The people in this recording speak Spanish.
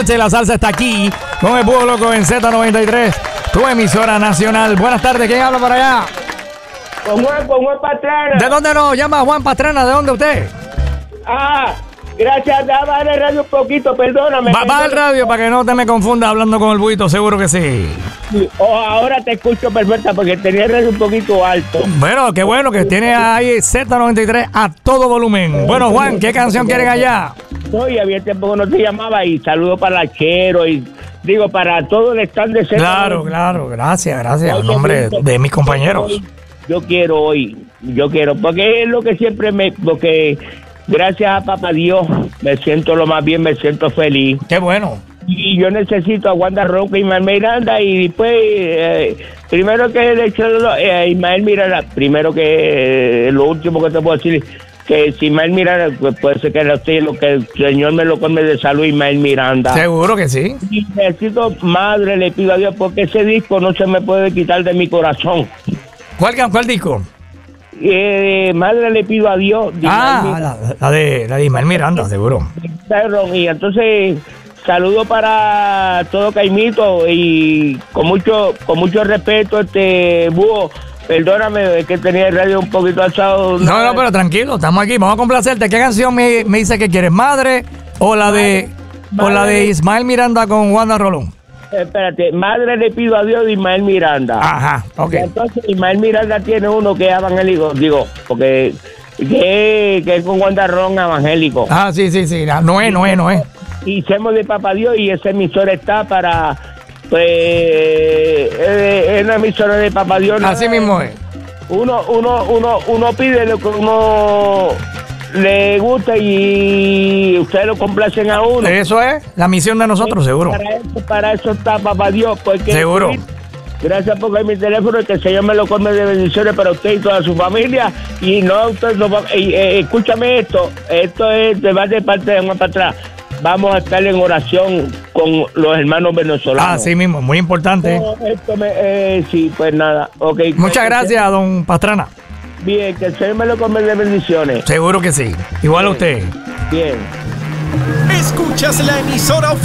salsa y la salsa está aquí con el Búho Loco en Z93, tu emisora nacional. Buenas tardes, ¿quién habla por allá? Con Juan Pastrana. ¿De dónde nos llama Juan Pastrana? ¿De dónde usted? Gracias, baja el radio un poquito, perdóname. Baja el radio para que no te me confundas hablando con el buito, seguro que sí. Ahora te escucho perfecta porque tenía el radio un poquito alto. Bueno, qué bueno que tiene ahí Z93 a todo volumen. Bueno, Juan, ¿qué canción quieren allá? Oye, había tiempo que no te llamaba y saludo para la Chero y digo para todo el stand de Z93. Claro, gracias, en nombre de mis compañeros. Yo quiero, porque es lo que siempre porque gracias a Papá Dios me siento lo más bien, me siento feliz. Qué bueno. Y yo necesito a Wanda Ronca y Ismael Miranda y después, primero que le echo Ismael Miranda, primero que lo último que te puedo decir, que si Ismael Miranda, pues puede ser que el Señor me lo come de salud, Ismael Miranda. Seguro que sí. Y necesito, madre, le pido a Dios, porque ese disco no se me puede quitar de mi corazón. ¿Cuál disco? Madre, le pido a Dios. La de Ismael Miranda, seguro. Y entonces, saludo para todo Caimito y con mucho respeto, Búho. Perdóname, es que tenía el radio un poquito alzado. No, pero tranquilo, estamos aquí, vamos a complacerte. ¿Qué canción me dice que quieres? ¿Madre o la de Ismael Miranda con Wanda Rolón? Espérate, Madre, le pido a Dios de Ismael Miranda. Ajá, ok. Entonces Ismael Miranda tiene uno que es evangélico, porque que es con Wanda Ron evangélico. Sí, no es. Y somos de Papá Dios y ese emisor está para, pues, es una emisora de Papá Dios. Así mismo es. Uno pide lo que uno le gusta y ustedes lo complacen a uno. Eso es la misión de nosotros, seguro. Para eso está Papá Dios, porque seguro. Gracias por mi teléfono y que el Señor me lo colme de bendiciones para usted y toda su familia. Y no, usted escúchame esto es de parte de Juan Pastrana. Vamos a estar en oración con los hermanos venezolanos. Así mismo, muy importante. Sí, pues nada. Okay. Muchas gracias, don Pastrana. Bien, que el Señor me lo come de bendiciones. Seguro que sí. Igual a usted. Bien. Escuchas la emisora